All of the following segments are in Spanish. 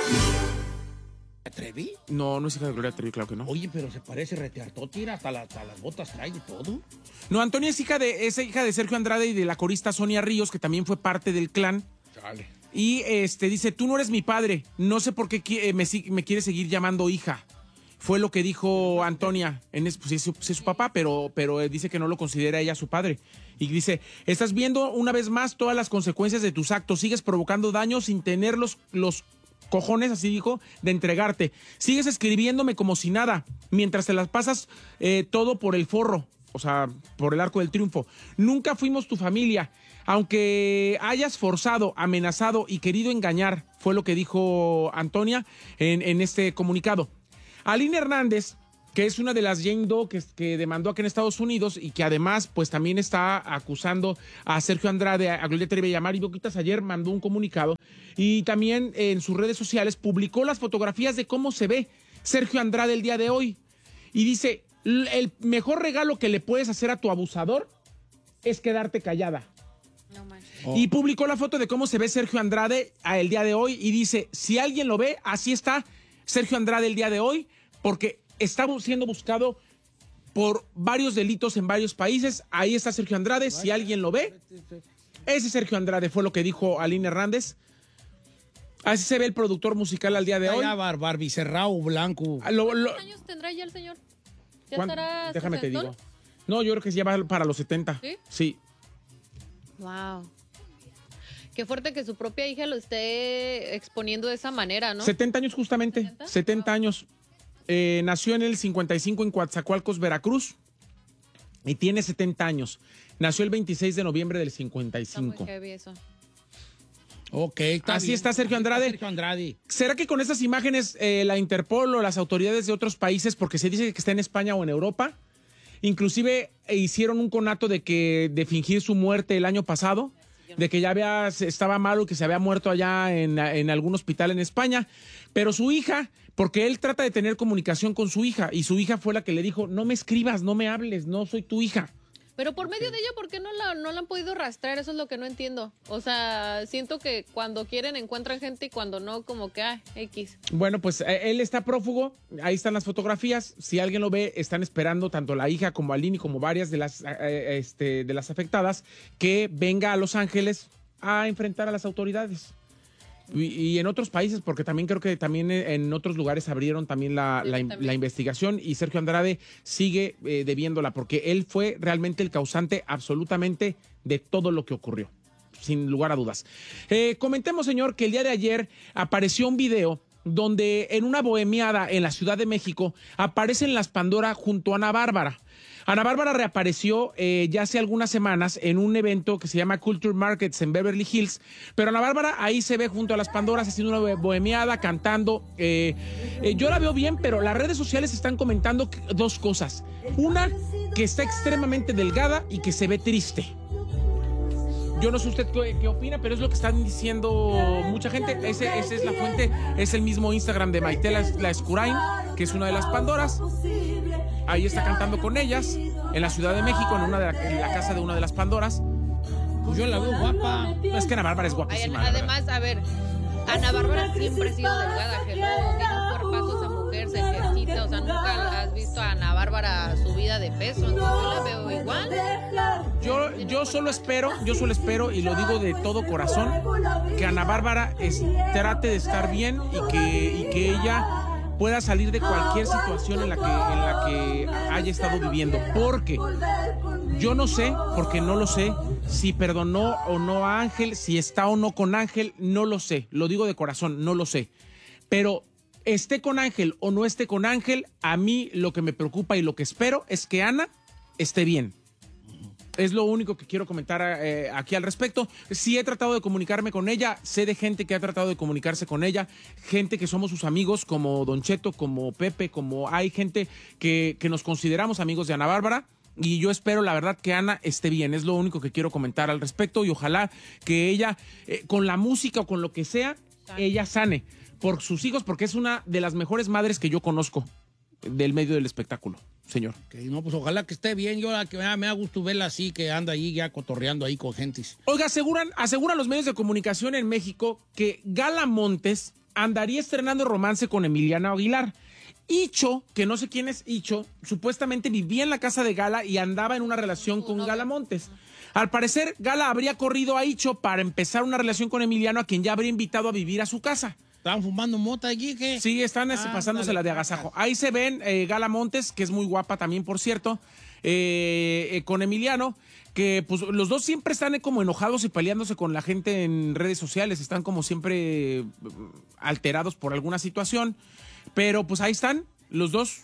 ¿Trevi? No, no es hija de Gloria Trevi, claro que no. Oye, pero se parece reteartó, tira, hasta las botas trae y todo. No, Antonia es hija de Sergio Andrade y de la corista Sonia Ríos, que también fue parte del clan. Chale. Y dice, tú no eres mi padre, no sé por qué me quiere seguir llamando hija. Fue lo que dijo Antonia. Pues sí, es su papá, pero dice que no lo considera ella su padre. Y dice, estás viendo una vez más todas las consecuencias de tus actos. Sigues provocando daño sin tener los cojones, así dijo, de entregarte. Sigues escribiéndome como si nada, mientras te las pasas todo por el forro, o sea, por el arco del triunfo. Nunca fuimos tu familia, aunque hayas forzado, amenazado y querido engañar, fue lo que dijo Antonia en este comunicado. Aline Hernández, que es una de las Jane Doe que demandó aquí en Estados Unidos y que además pues también está acusando a Sergio Andrade, a Gloria Trevi y a Mari Boquitas, ayer mandó un comunicado y también en sus redes sociales publicó las fotografías de cómo se ve Sergio Andrade el día de hoy. Y dice, el mejor regalo que le puedes hacer a tu abusador es quedarte callada. No manches. Y publicó la foto de cómo se ve Sergio Andrade el día de hoy y dice, si alguien lo ve, así está Sergio Andrade el día de hoy, porque está siendo buscado por varios delitos en varios países. Ahí está Sergio Andrade. Si alguien lo ve, ese Sergio Andrade fue lo que dijo Aline Hernández. Así se ve el productor musical al día de hoy. Ya Barbie Cerrado Blanco. ¿Cuántos años tendrá ya el señor? ¿Ya estará Déjame te sesentón? digo. No, yo creo que ya va para los 70. ¿Sí? Sí. Wow. Qué fuerte que su propia hija lo esté exponiendo de esa manera, ¿no? 70 años justamente. 70 años. Nació en el 55 en Coatzacoalcos, Veracruz, y tiene 70 años. Nació el 26 de noviembre del 55. Está muy heavy eso. Ok, Así bien. está Sergio Andrade. Sergio Andrade. ¿Será que con estas imágenes la Interpol o las autoridades de otros países, porque se dice que está en España o en Europa, inclusive hicieron un conato de fingir su muerte el año pasado, de que ya estaba malo, que se había muerto allá en algún hospital en España, pero su hija, porque él trata de tener comunicación con su hija, y su hija fue la que le dijo, no me escribas, no me hables, no soy tu hija. Pero por medio de ella, ¿por qué no la han podido rastrear? Eso es lo que no entiendo. O sea, siento que cuando quieren encuentran gente y cuando no, como que, X. Bueno, pues él está prófugo, ahí están las fotografías, si alguien lo ve, están esperando tanto la hija como Aline como varias de las afectadas que venga a Los Ángeles a enfrentar a las autoridades. Y en otros países, porque también creo que también en otros lugares abrieron también la investigación y Sergio Andrade sigue debiéndola porque él fue realmente el causante absolutamente de todo lo que ocurrió, sin lugar a dudas. Comentemos, señor, que el día de ayer apareció un video donde en una bohemiada en la Ciudad de México aparecen las Pandora junto a Ana Bárbara. Ana Bárbara reapareció ya hace algunas semanas en un evento que se llama Culture Markets en Beverly Hills, pero Ana Bárbara ahí se ve junto a las Pandoras haciendo una bohemiada, cantando. Yo la veo bien, pero las redes sociales están comentando dos cosas. Una, que está extremadamente delgada y que se ve triste. Yo no sé usted qué opina, pero es lo que están diciendo mucha gente. Esa es la fuente, es el mismo Instagram de Maite la Escurain, que es una de las Pandoras. Ahí está cantando con ellas, en la Ciudad de México, en la casa de una de las Pandoras. Pues yo la veo guapa. No, es que Ana Bárbara es guapísima. Además, a ver, Ana Bárbara siempre ha sido delgada, que no tiene un cuerpazo esa mujer, se ejercita, o sea, nunca has visto a Ana Bárbara subida de peso, entonces yo la veo igual. Yo solo espero, y lo digo de todo corazón, que Ana Bárbara trate de estar bien y que ella pueda salir de cualquier situación en la que haya estado viviendo. Porque yo no sé, porque no lo sé, si perdonó o no a Ángel, si está o no con Ángel, no lo sé. Lo digo de corazón, no lo sé. Pero esté con Ángel o no esté con Ángel, a mí lo que me preocupa y lo que espero es que Ana esté bien. Es lo único que quiero comentar aquí al respecto. Sí he tratado de comunicarme con ella, sé de gente que ha tratado de comunicarse con ella, gente que somos sus amigos, como Don Cheto, como Pepe, como hay gente que nos consideramos amigos de Ana Bárbara. Y yo espero, la verdad, que Ana esté bien. Es lo único que quiero comentar al respecto. Y ojalá que ella, con la música o con lo que sea, ella sane por sus hijos, porque es una de las mejores madres que yo conozco del medio del espectáculo, señor. Okay, no, pues ojalá que esté bien. Yo que me da gusto verla así, que anda ahí ya cotorreando ahí con gentes. Oiga, aseguran los medios de comunicación en México que Gala Montes andaría estrenando romance con Emiliano Aguilar. Icho, que no sé quién es Icho, supuestamente vivía en la casa de Gala y andaba en una relación con Gala Montes. Al parecer, Gala habría corrido a Icho para empezar una relación con Emiliano, a quien ya habría invitado a vivir a su casa. ¿Estaban fumando mota allí? ¿Qué? Sí, están pasándose la de agasajo. Ahí se ven Gala Montes, que es muy guapa también, por cierto, con Emiliano, que pues los dos siempre están como enojados y peleándose con la gente en redes sociales, están como siempre alterados por alguna situación, pero pues ahí están los dos.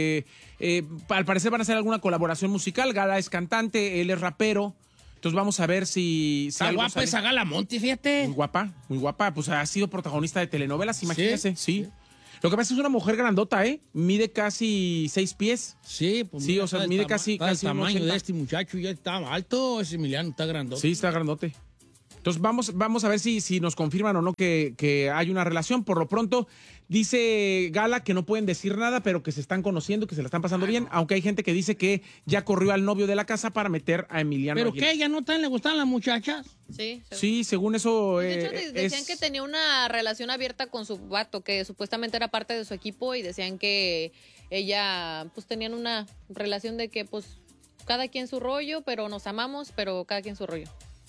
Al parecer van a hacer alguna colaboración musical. Gala es cantante, él es rapero. Entonces vamos a ver si Está guapa esa Gala Montes, fíjate. Muy guapa. Pues ha sido protagonista de telenovelas, imagínese. Sí. Lo que pasa es que es una mujer grandota, ¿eh? Mide casi 6 pies. Sí, pues sí, o sea, mide casi el tamaño 1.80. de este muchacho ya está alto. Ese Emiliano está grandote. Sí, está grandote. Entonces vamos a ver si nos confirman o no que hay una relación. Por lo pronto, dice Gala que no pueden decir nada, pero que se están conociendo, que se la están pasando bien, aunque hay gente que dice que ya corrió al novio de la casa para meter a Emiliano. ¿Pero Aguilar. qué? ¿Ya no tan le gustan las muchachas? Sí, según eso. De hecho, decían que tenía una relación abierta con su vato, que supuestamente era parte de su equipo, y decían que ella, pues tenían una relación de que, pues, cada quien su rollo, pero nos amamos, pero cada quien su rollo.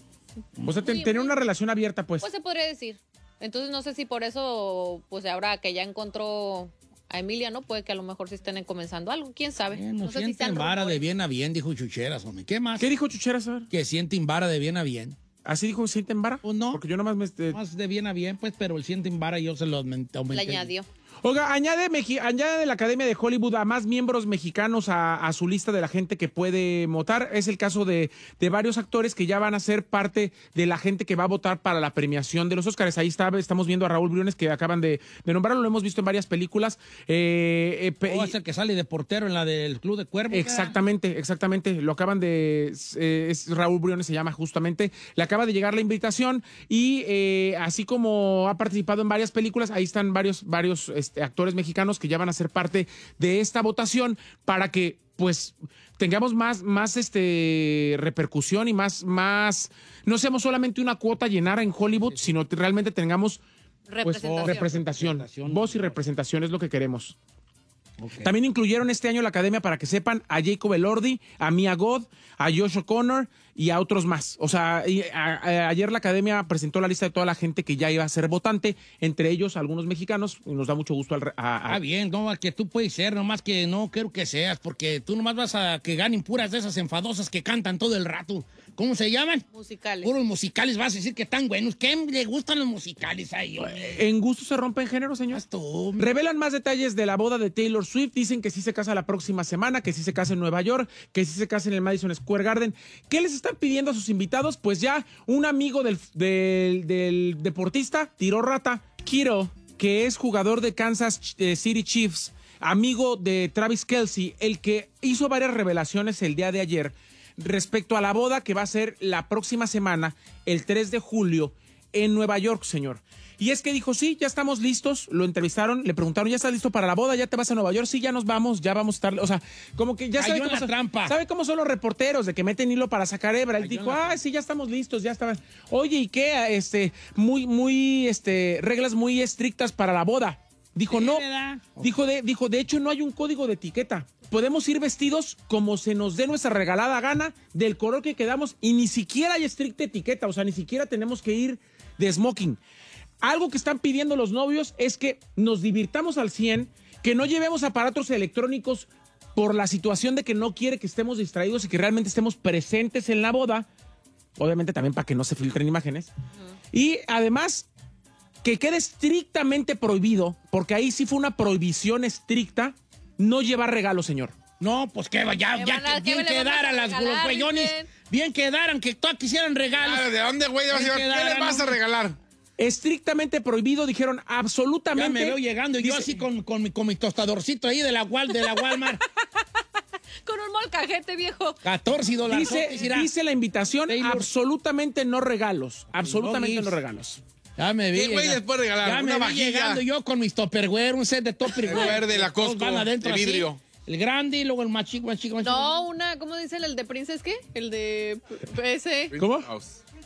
O sea, tenía una relación abierta, pues. Pues se podría decir. Entonces no sé si por eso, pues ahora que ya encontró a Emilia, ¿no? Puede que a lo mejor sí estén comenzando algo, quién sabe. No sé si sienten sean vara de rumores. bien a bien, dijo Chucheras, hombre. ¿Qué más? ¿Qué dijo Chucheras? A ver. Que sienten vara de bien a bien. ¿Así dijo sienten vara? Pues no. Porque yo nomás me... Más de bien a bien, pues, pero el sienten vara yo se lo aumenté. Le añadió. Oiga, añade de la Academia de Hollywood a más miembros mexicanos a su lista de la gente que puede votar. Es el caso de varios actores que ya van a ser parte de la gente que va a votar para la premiación de los Óscares. Ahí estamos viendo a Raúl Briones, que acaban de nombrarlo, lo hemos visto en varias películas. Es el que sale de portero en la del Club de Cuervos. Exactamente. Lo acaban de... es Raúl Briones se llama justamente. Le acaba de llegar la invitación y así como ha participado en varias películas, ahí están varios actores mexicanos que ya van a ser parte de esta votación para que pues tengamos más repercusión y más no seamos solamente una cuota a llenar en Hollywood, sino que realmente tengamos representación. Voz y representación es lo que queremos. Okay. También incluyeron este año la academia, para que sepan, a Jacob Elordi, a Mia Goth, a Josh O'Connor y a otros más. O sea, ayer la academia presentó la lista de toda la gente que ya iba a ser votante, entre ellos algunos mexicanos, y nos da mucho gusto. Bien, no, que tú puedes ser, nomás que no quiero que seas, porque tú nomás vas a que ganen puras de esas enfadosas que cantan todo el rato. ¿Cómo se llaman? Musicales. Puros musicales, vas a decir que están buenos. ¿Qué le gustan los musicales ahí? En gusto se rompen género, señor. Revelan más detalles de la boda de Taylor Swift. Dicen que sí se casa la próxima semana, que sí se casa en Nueva York, que sí se casa en el Madison Square Garden. ¿Qué les están pidiendo a sus invitados? Pues ya un amigo del deportista tiró rata, Kiro, que es jugador de Kansas City Chiefs, amigo de Travis Kelce, el que hizo varias revelaciones el día de ayer respecto a la boda que va a ser la próxima semana, el 3 de julio, en Nueva York, señor. Y es que dijo, sí, ya estamos listos. Lo entrevistaron, le preguntaron, ¿ya estás listo para la boda? ¿Ya te vas a Nueva York? Sí, ya nos vamos, ya vamos a estar... O sea, como que ya sabe cómo, sabe cómo son los reporteros, de que meten hilo para sacar hebra. Él dijo, sí, ya estamos listos, ya estaban. Oye, ¿y qué? Reglas muy estrictas para la boda. Dijo, no. Dijo, de hecho, no hay un código de etiqueta. Podemos ir vestidos como se nos dé nuestra regalada gana, del color que quedamos, y ni siquiera hay estricta etiqueta. O sea, ni siquiera tenemos que ir de smoking. Algo que están pidiendo los novios es que nos divirtamos al 100, que no llevemos aparatos electrónicos por la situación de que no quiere que estemos distraídos y que realmente estemos presentes en la boda. Obviamente también para que no se filtren imágenes. Y además, que quede estrictamente prohibido, porque ahí sí fue una prohibición estricta, no llevar regalos, señor. No, pues que ya bien quedaran las güeyones, bien quedaran que todas quisieran regalos. Claro, ¿de dónde, güey? ¿Qué les vas a regalar? Estrictamente prohibido, dijeron absolutamente. Ya me veo llegando, yo así con mi tostadorcito ahí de la Walmart. Con un molcajete, viejo. $14. Dice la invitación, Taylor. Absolutamente no regalos. Absolutamente no regalos. Ya me vi. ¿Qué güey les puede regalar? Ya me vi llegando yo con mis Tupperware, un set de Tupperware. De la Costco, de vidrio. Así. El grande y luego el más chico. No, ¿cómo dicen el de Princess qué? El de PS. ¿Cómo?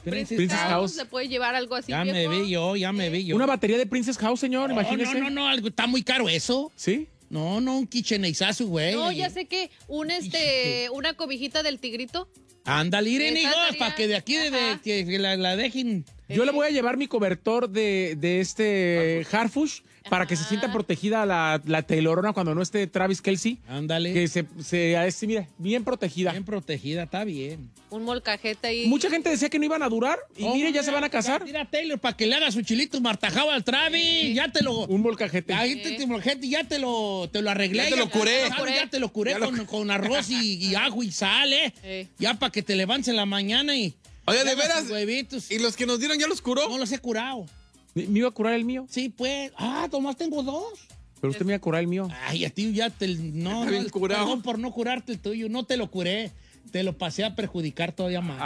Princess House. se puede llevar algo así. Ya viejo. me vi yo. Una batería de Princess House, señor, imagínese. No, algo, está muy caro eso. ¿Sí? No, un KitchenAizazo, güey. No, ya sé que una cobijita del tigrito. Ándale, Irene, Esa hijos, sería- para que de aquí Ajá. que la dejen. Yo le voy a llevar mi cobertor de este Harfush para que se sienta protegida la telorona cuando no esté Travis Kelce. Ándale. Que se mira, bien protegida. Bien protegida, está bien. Un molcajete ahí. Mucha gente decía que no iban a durar y mire, ya se van a casar. Mira, Taylor, para que le haga su chilito martajado al Travis. Ya te lo... Un molcajete. Ahí ya te lo arreglé. Ya te lo curé. Ya te lo curé con arroz y ajo y sal, Ya para que te levantes en la mañana y... Oye, le de hagas veras. sus huevitos. ¿Y los que nos dieron ya los curó? No los he curado. ¿Me iba a curar el mío? Sí, pues. Tomás tengo 2. Pero usted me iba a curar el mío. Ay, a ti ya te... No, Está bien curado. perdón por no curarte el tuyo. No te lo curé. Te lo pasé a perjudicar todavía más.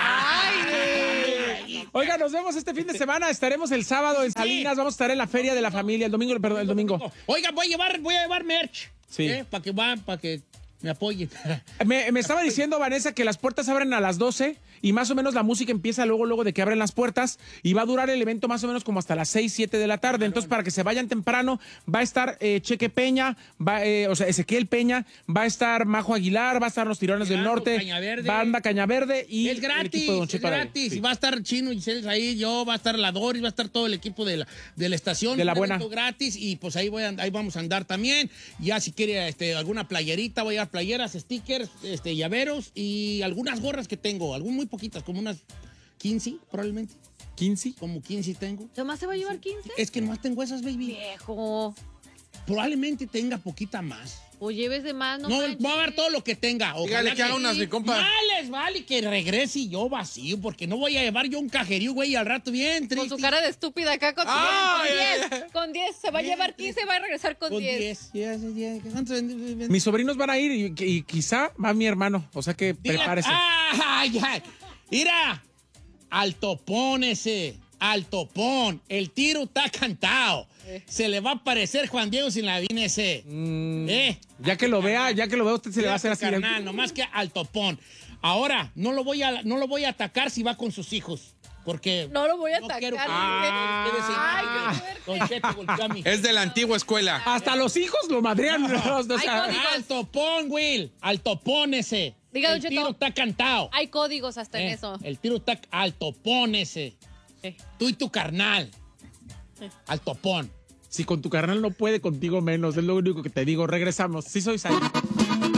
Oiga, nos vemos este fin de semana. Estaremos el sábado en Salinas. Vamos a estar en la Feria de la Familia. El domingo. Oiga, voy a llevar merch. Sí. Para que me apoyen. Me estaba diciendo Vanessa que las puertas abren a las 12 y más o menos la música empieza luego de que abren las puertas y va a durar el evento más o menos como hasta las 6, 7 de la tarde. Entonces, para que se vayan temprano, va a estar Cheque Peña, Ezequiel Peña, va a estar Majo Aguilar, va a estar Los Tirones del Norte, Cañaverde. Banda Cañaverde y Es el gratis, equipo de Don es Cheto Araya. gratis. Sí. Y va a estar Chino y Giselle ahí, yo, va a estar la Doris, va a estar todo el equipo de la estación. De la Un buena. evento gratis y pues ahí vamos a andar también. Ya si quiere alguna playerita, voy a llevar playeras, stickers, llaveros y algunas gorras que tengo, muy poquitas, como unas 15 probablemente. 15. Como 15 tengo. ¿Nomás se va a llevar 15? Es que nomás tengo esas, baby. Viejo. Probablemente tenga poquita más. O lleves de más, no No, manches. voy a ver todo lo que tenga. Dígale Ojalá que haga unas, mi compa. Vale, que regrese yo vacío, porque no voy a llevar yo un cajerío, güey, al rato bien triste. Con su cara de estúpida acá con Ay, 10. Con 10. Se va a llevar 15 y va a regresar con 10. 10. ¿Cuántos vendí? Mis sobrinos van a ir y quizá va mi hermano. O sea que prepárese. ¡Ay! Mira, al topón ese. Al topón. El tiro está cantado. Se le va a aparecer Juan Diego sin la vine ese. Ya que lo vea, usted se le va a hacer así. Carnal, nomás que al topón. Ahora, no lo voy a atacar si va con sus hijos. Porque No lo voy a atacar. quiero que- Ay, qué Don fuerte. Cheto golpeó a mi- Es de la antigua escuela. Hasta los hijos lo madrean. O sea, Ay, Al topón, Will. Al topón ese. Diga, Don El Cheto. tiro está cantado. Hay códigos hasta en eso. El tiro está al topón ese. Tú y tu carnal. Al topón. si con tu carnal no puede, contigo menos. Es lo único que te digo. Regresamos. Sí soy Sayo.